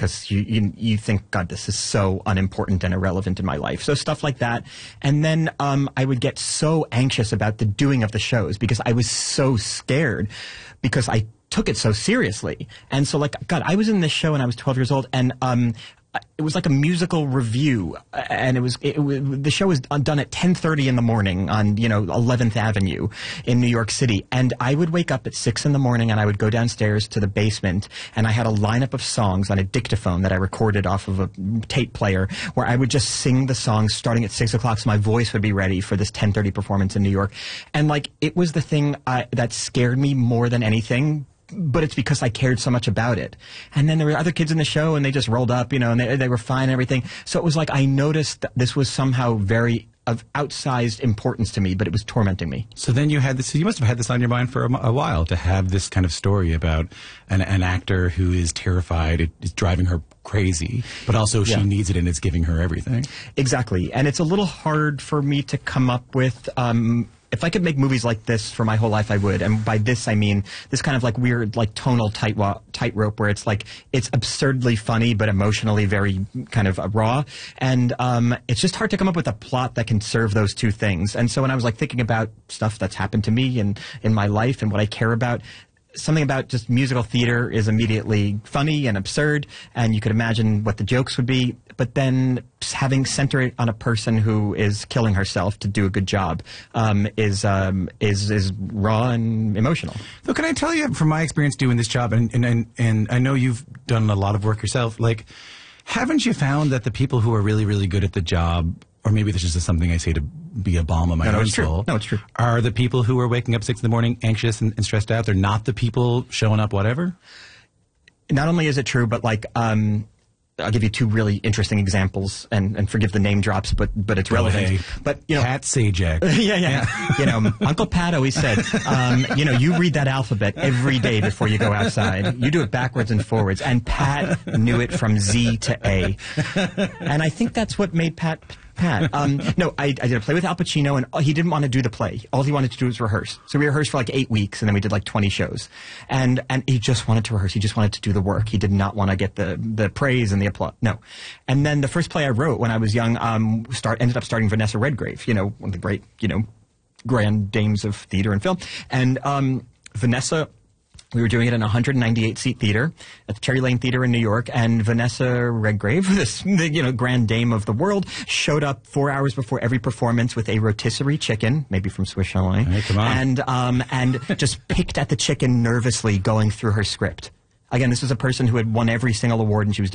because you think, God, this is so unimportant and irrelevant in my life. So stuff like that. And then I would get so anxious about the doing of the shows because I was so scared because I took it so seriously. And so, like, God, I was in this show when I was 12 years old, and it was like a musical review, and the show was done at 10:30 in the morning on 11th Avenue in New York City, and I would wake up at 6 in the morning and I would go downstairs to the basement, and I had a lineup of songs on a dictaphone that I recorded off of a tape player, where I would just sing the songs starting at 6 o'clock, so my voice would be ready for this 10:30 performance in New York. And like, it was the thing that scared me more than anything. But it's because I cared so much about it. And then there were other kids in the show, and they just rolled up, and they were fine and everything. So it was like I noticed that this was somehow very of outsized importance to me, but it was tormenting me. So then you had this. You must have had this on your mind for a while, to have this kind of story about an actor who is terrified, it's driving her crazy, but also she needs it and it's giving her everything. Exactly. And it's a little hard for me to come up with. If I could make movies like this for my whole life, I would. And by this, I mean this kind of like weird, like tonal tightrope where it's like, it's absurdly funny, but emotionally very kind of raw. And it's just hard to come up with a plot that can serve those two things. And so when I was like thinking about stuff that's happened to me and in my life and what I care about, something about just musical theater is immediately funny and absurd, and you could imagine what the jokes would be, but then having center it on a person who is killing herself to do a good job is raw and emotional. So can I tell you, from my experience doing this job, and I know you've done a lot of work yourself, like, haven't you found that the people who are really, really good at the job, or maybe this is just something I say to be a balm on my own soul. No, it's true. Are the people who are waking up 6 in the morning anxious and stressed out? They're not the people showing up whatever? Not only is it true, but like, I'll give you two really interesting examples, and forgive the name drops, but it's relevant. Hey, but Pat Sajak. Yeah. Uncle Pat always said, you read that alphabet every day before you go outside. You do it backwards and forwards, and Pat knew it from Z to A. And I think that's what made Pat. No, I did a play with Al Pacino, and he didn't want to do the play. All he wanted to do was rehearse. So we rehearsed for like 8 weeks, and then we did like 20 shows. And he just wanted to rehearse. He just wanted to do the work. He did not want to get the praise and the applause. No. And then the first play I wrote when I was young ended up starring Vanessa Redgrave, one of the great, grand dames of theater and film. And Vanessa... We were doing it in a 198-seat theater at the Cherry Lane Theater in New York, and Vanessa Redgrave, this grand dame of the world, showed up 4 hours before every performance with a rotisserie chicken, maybe from Swiss Chalet, hey, come on. And just picked at the chicken nervously going through her script. Again, this is a person who had won every single award, and she was doing